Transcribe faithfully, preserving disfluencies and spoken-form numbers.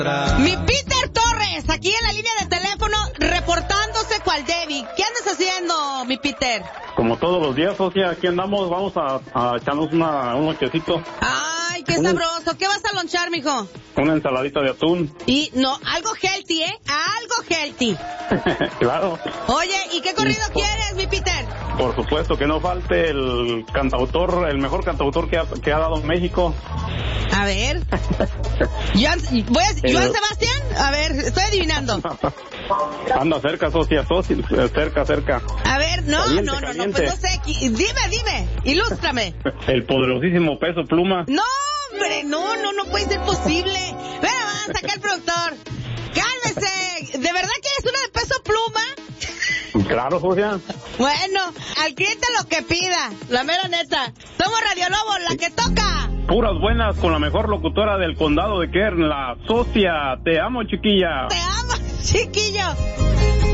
Mi Peter Torres, aquí en la línea de teléfono, reportándose cual Debbie. ¿Qué andas haciendo, mi Peter? Como todos los días, Socia, aquí andamos, vamos a, a echarnos una, un nochecito. Ay, qué sabroso. ¿Qué vas a lonchar, mijo? Una ensaladita de atún. Y no, algo healthy, ¿eh? Algo healthy. Claro. Oye, ¿y qué corrido Sí. quieres, mi Peter? Por supuesto, que no falte el cantautor, el mejor cantautor que ha, que ha dado México. A ver. Joan, voy a, El- ¿Joan Sebastián? A ver, estoy adivinando. Anda cerca, Socia, socia, cerca, cerca. A ver, no, Caliente, no, no, no, caliente. pues no sé. qui- Dime, dime, ilústrame. El poderosísimo Peso Pluma. No, hombre, no, no, no puede ser posible. Ven, avanza acá el productor. Cálmese. ¿De verdad que es una de Peso Pluma? Claro, Socia. Bueno, al cliente lo que pida, la mera neta. Somos Radio Lobo, la que toca. Puras buenas con la mejor locutora del condado de Kern, la Socia. Te amo, chiquilla. Te amo, chiquillo.